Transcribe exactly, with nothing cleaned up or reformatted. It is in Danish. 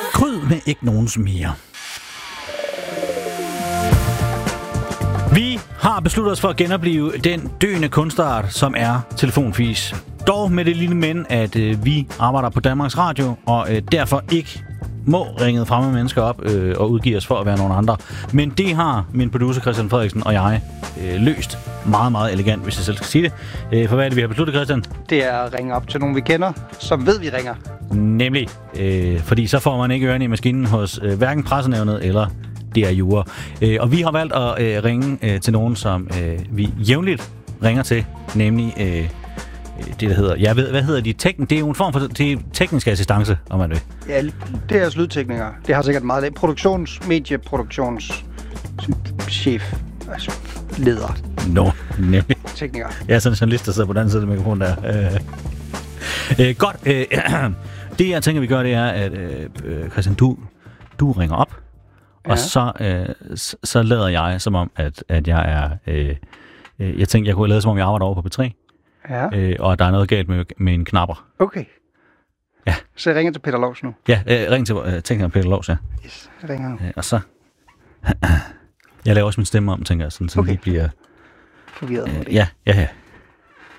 Kryd med ikke nogens mere. Vi har besluttet os for at genopleve den døende kunstart, som er telefonfis. Dog med det lille men, at øh, vi arbejder på Danmarks Radio, og øh, derfor ikke må ringe fremme mennesker op øh, og udgive os for at være nogen andre. Men det har min producer Christian Frederiksen og jeg øh, løst meget, meget elegant, hvis jeg selv skal sige det. Øh, for hvad er det, vi har besluttet, Christian? Det er at ringe op til nogen, vi kender, som ved, vi ringer. Nemlig. Øh, fordi så får man ikke ørerne i maskinen hos øh, hverken pressenævnet eller D R Jura. Øh, og vi har valgt at øh, ringe øh, til nogen, som øh, vi jævnligt ringer til, nemlig øh, det, der hedder... Jeg ved, hvad hedder de? Tekn- det er jo en form for det er teknisk assistance, om man vil. Ja, det er lydteknikere. Det har sikkert meget... Produktions, medieproduktions chef, altså leder. Nå, no, nemlig. Tekniker. Jeg er sådan en journalist, der sidder på den side af mikrofonen der. Øh, øh, godt. Øh, det, jeg tænker, vi gør, det er, at øh, Christian, du, du ringer op, ja. Og så, øh, så, så lader jeg, som om, at, at jeg er... Øh, jeg tænkte, jeg kunne lade, som om jeg arbejder over på P tre. Ja. Øh, og der er noget galt med, med en knapper. Okay. Ja. Så jeg ringer til Peter Lovs nu. Ja, øh, ring til øh, tænker Peter Lovs, ja. Yes, jeg ringer nu. Øh, og så... jeg laver også min stemme om, tænker jeg, sådan, så okay. Det bliver... Forvirret. Øh, ja, ja, ja.